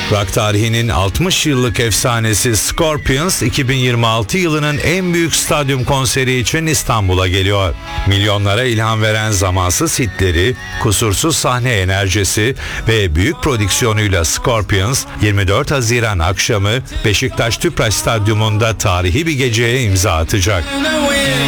Rock tarihinin 60 yıllık efsanesi Scorpions 2026 yılının en büyük stadyum konseri için İstanbul'a geliyor. Milyonlara ilham veren zamansız hitleri, kusursuz sahne enerjisi ve büyük prodüksiyonuyla Scorpions 24 Haziran akşamı Beşiktaş Tüpraş Stadyumunda tarihi bir geceye imza atacak.